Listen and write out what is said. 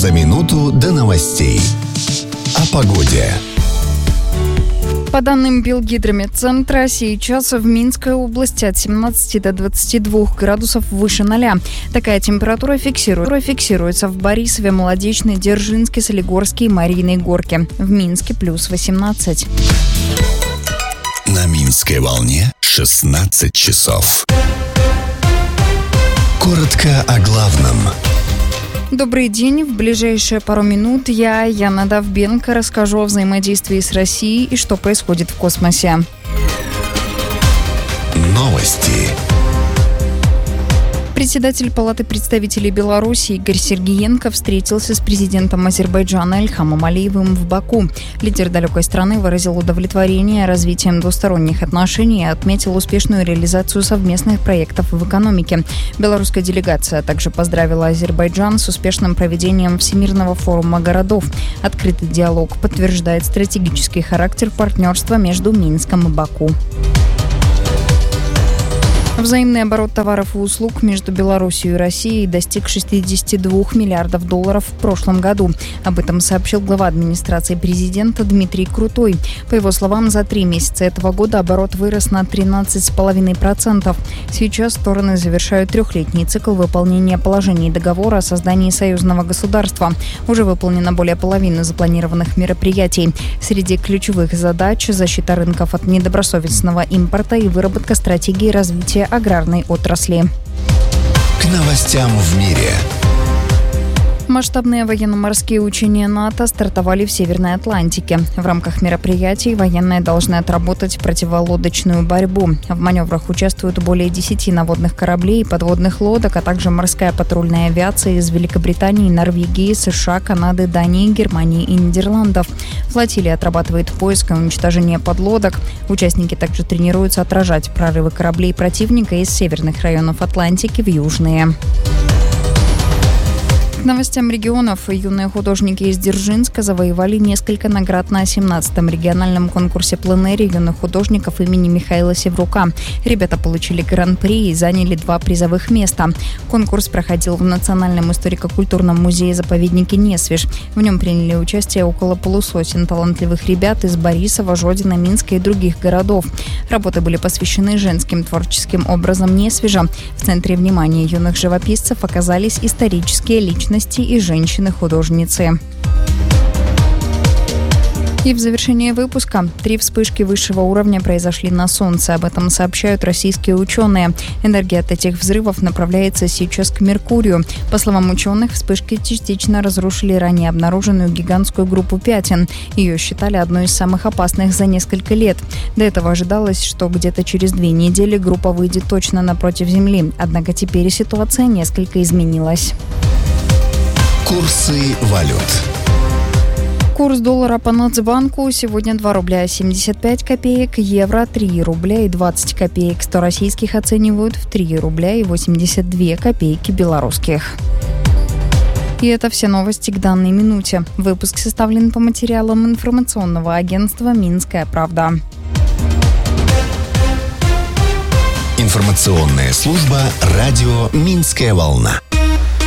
За минуту до новостей. О погоде. По данным Белгидромедцентра, сейчас в Минской области от 17 до 22 градусов выше 0. Такая температура фиксируется в Борисове, Молодечной, Дзержинске, Солигорске и Марьиной Горке. В Минске плюс 18. На Минской волне 16 часов. Коротко о главном. Добрый день. В ближайшие пару минут я, Яна Довбенко, расскажу о взаимодействии с Россией и что происходит в космосе. Новости. Председатель Палаты представителей Беларуси Игорь Сергиенко встретился с президентом Азербайджана Ильхамом Алиевым в Баку. Лидер далекой страны выразил удовлетворение развитием двусторонних отношений и отметил успешную реализацию совместных проектов в экономике. Белорусская делегация также поздравила Азербайджан с успешным проведением Всемирного форума городов. Открытый диалог подтверждает стратегический характер партнерства между Минском и Баку. Взаимный оборот товаров и услуг между Беларусью и Россией достиг 62 миллиардов долларов в прошлом году. Об этом сообщил глава администрации президента Дмитрий Крутой. По его словам, за 3 месяца этого года оборот вырос на 13,5%. Сейчас стороны завершают 3-летний цикл выполнения положений договора о создании союзного государства. Уже выполнено более половины запланированных мероприятий. Среди ключевых задач – защита рынков от недобросовестного импорта и выработка стратегии развития аграрной отрасли. К новостям в мире. Масштабные военно-морские учения НАТО стартовали в Северной Атлантике. В рамках мероприятий военные должны отработать противолодочную борьбу. В маневрах участвуют более 10 надводных кораблей и подводных лодок, а также морская патрульная авиация из Великобритании, Норвегии, США, Канады, Дании, Германии и Нидерландов. Флотилия отрабатывает поиск и уничтожение подлодок. Участники также тренируются отражать прорывы кораблей противника из северных районов Атлантики в южные. К новостям регионов. Юные художники из Дзержинска завоевали несколько наград на 17-м региональном конкурсе пленэре юных художников имени Михаила Севрука. Ребята получили гран-при и заняли 2 призовых места. Конкурс проходил в Национальном историко-культурном музее-заповеднике Несвиж. В нем приняли участие около полусотен талантливых ребят из Борисова, Жодина, Минска и других городов. Работы были посвящены женским творческим образам Несвижа. В центре внимания юных живописцев оказались исторические личности и женщины-художницы. И в завершении выпуска 3 вспышки высшего уровня произошли на Солнце. Об этом сообщают российские ученые. Энергия от этих взрывов направляется сейчас к Меркурию. По словам ученых, вспышки частично разрушили ранее обнаруженную гигантскую группу пятен. Ее считали одной из самых опасных за несколько лет. До этого ожидалось, что где-то через 2 недели группа выйдет точно напротив Земли. Однако теперь ситуация несколько изменилась. Курсы валют. Курс доллара по Нацбанку сегодня 2 рубля 75 копеек, евро 3 рубля и 20 копеек. 100 российских оценивают в 3 рубля и 82 копейки белорусских. И это все новости к данной минуте. Выпуск составлен по материалам информационного агентства «Минская правда». Информационная служба радио «Минская волна».